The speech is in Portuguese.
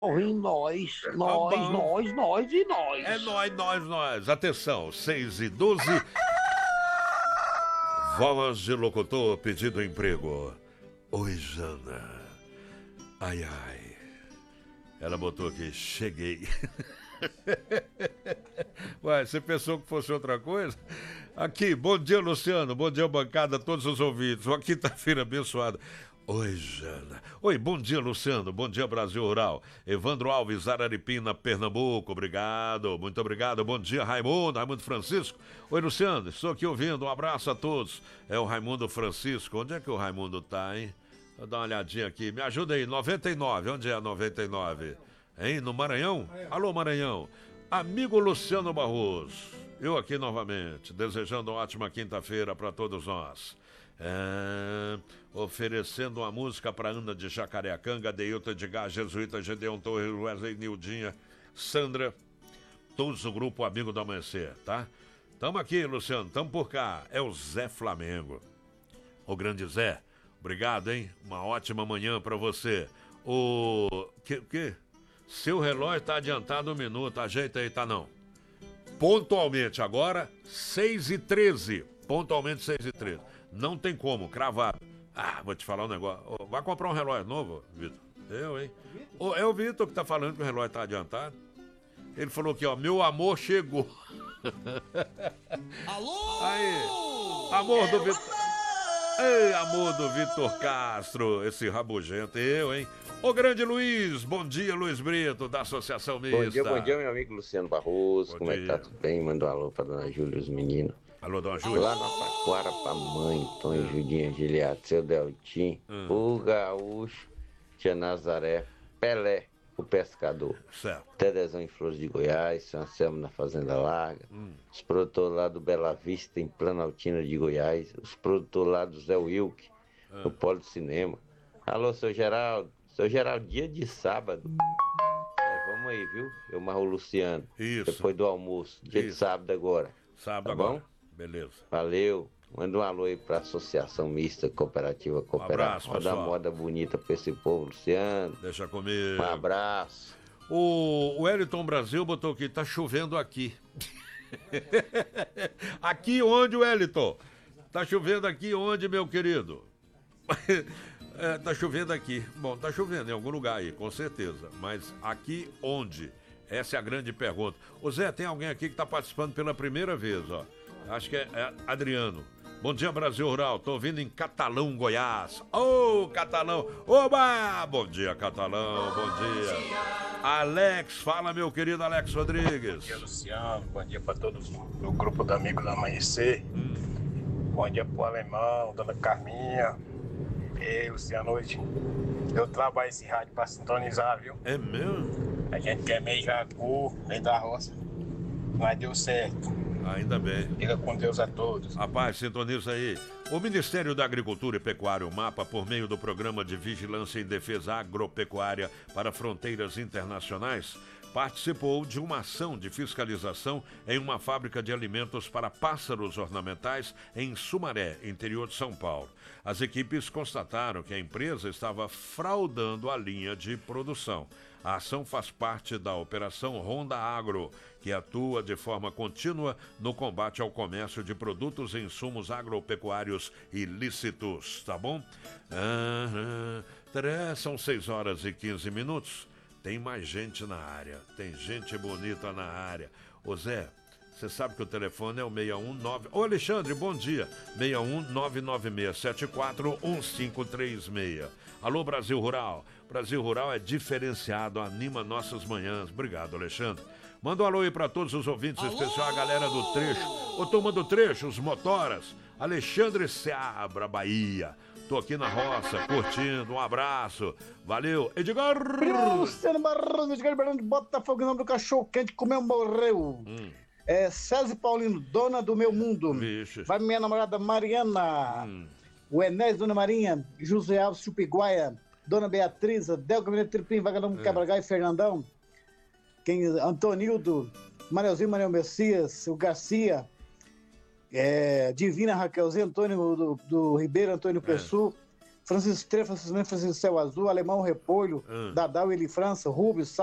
Em nós, Tá nós, bom. nós, nós e nós. É nós. Atenção, 6:12. Voz de locutor pedindo emprego. Oi, Jana. Ai, ai. Ela botou aqui, cheguei. Ué, você pensou que fosse outra coisa? Aqui, bom dia, Luciano. Bom dia, bancada, todos os ouvintes. Uma quinta-feira abençoada. Oi, Jana. Oi, bom dia, Luciano. Bom dia, Brasil Rural. Evandro Alves, Araripina, Pernambuco. Obrigado, muito obrigado. Bom dia, Raimundo Francisco. Oi, Luciano, estou aqui ouvindo. Um abraço a todos. É o Raimundo Francisco. Onde é que o Raimundo tá, hein? Vou dar uma olhadinha aqui. Me ajuda aí, 99. Onde é a 99? Hein? No Maranhão? Alô, Maranhão. Amigo Luciano Barroso. Eu aqui novamente, desejando uma ótima quinta-feira para todos nós. Oferecendo uma música para Ana de Jacareacanga, Deilton Edgar, Jesuíta, Gedeon Torres, Wesley, Nildinha, Sandra, todos do grupo Amigo do Amanhecer, tá? Tamo aqui, Luciano, tamo por cá. É o Zé Flamengo. O grande Zé, obrigado, hein? Uma ótima manhã para você. O que? Seu relógio tá adiantado 1 minuto, ajeita aí, tá não? Pontualmente agora, 6:13. Pontualmente 6:13. Não tem como, cravado. Ah, vou te falar um negócio. Vai comprar um relógio novo, Vitor? Eu, hein? É o Vitor que tá falando que o relógio tá adiantado. Ele falou aqui, ó, meu amor chegou. Alô! Aí, amor do Vitor. Ei, amor do Vitor Castro, esse rabugento, eu, hein? Ô, grande Luiz, bom dia, Luiz Brito, da Associação Mista. Bom dia, meu amigo Luciano Barroso, Bom como é que tá? dia. Tudo bem? Manda um alô pra dona Júlia e os meninos. Alô, dona Júlia. Lá na Taquara pra mãe, Tonho, Judinha, Giliato, seu Deltim, o Gaúcho, Tia Nazaré, Pelé, o pescador. Certo. Tedezão em Flores de Goiás, São Anselmo na Fazenda Larga, os produtores lá do Bela Vista, em Planaltina de Goiás, os produtores lá do Zé Wilk, no Polo do Cinema. Alô, seu Geraldo, dia de sábado. Vamos aí, viu? Eu marro o Luciano. Isso. Depois do almoço, dia de Isso. sábado agora. Sábado Tá agora. bom? Beleza. Valeu. Manda um alô aí pra Associação Mista Cooperativa Cooperar. abraço, Manda uma pessoal. moda bonita pra esse povo, Luciano. Deixa comigo. Um abraço. O Wellington Brasil botou aqui, tá chovendo aqui. Aqui onde, Wellington? Tá chovendo aqui onde, meu querido? Tá chovendo aqui. Bom, tá chovendo em algum lugar aí, com certeza. Mas aqui onde? Essa é a grande pergunta. Ô Zé, tem alguém aqui que tá participando pela primeira vez, ó. Acho que é Adriano. Bom dia, Brasil Rural. Tô ouvindo em Catalão, Goiás. Ô, Catalão. Oba! Bom dia, Catalão. Bom dia. Alex, fala, meu querido Alex Rodrigues. Bom dia, Luciano. Bom dia para todos do grupo do Amigo do Amanhecer. Bom dia pro Alemão, dona Carminha. Ei, Luciano, hoje eu trabalho esse rádio para sintonizar, viu? É mesmo? A gente quer meio Jacu, meio da roça. Mas deu certo. Ainda bem. Fica com Deus a todos. Rapaz, sintoniza aí. O Ministério da Agricultura e Pecuária, o MAPA, por meio do Programa de Vigilância em Defesa Agropecuária para Fronteiras Internacionais, participou de uma ação de fiscalização em uma fábrica de alimentos para pássaros ornamentais em Sumaré, interior de São Paulo. As equipes constataram que a empresa estava fraudando a linha de produção. A ação faz parte da Operação Ronda Agro, que atua de forma contínua no combate ao comércio de produtos e insumos agropecuários ilícitos, tá bom? São 6h15. Tem mais gente na área, tem gente bonita na área. Ô Zé, você sabe que o telefone é o 619... Ô Alexandre, bom dia. 61996741536. Alô, Brasil Rural. Brasil Rural é diferenciado, anima nossas manhãs. Obrigado, Alexandre. Manda um alô aí pra todos os ouvintes, em especial a galera do trecho. Ô, turma do trecho, os motoras. Alexandre Seabra, Bahia. Tô aqui na roça, curtindo. Um abraço. Valeu. Edgar! Luciano Barroso, Edgar Barão de Botafogo, em nome do cachorro quente, comeu, morreu. É César Paulino, dona do meu mundo. Vixe. Vai minha namorada Mariana. O Enéas, Dona Marinha. José Alves, Chupiguaia. Dona Beatriz, Del Caminho Tripim, Vagalume, Cabragal e Fernandão. Antonildo, Manelzinho, Manel Messias, o Garcia, Divina Raquelzinho, Antônio do Ribeiro, Antônio Pessu, Francisco Estrela, Francisco Mendes, Francisco Céu Azul, Alemão Repolho, Dadal, Eli França, Rubens,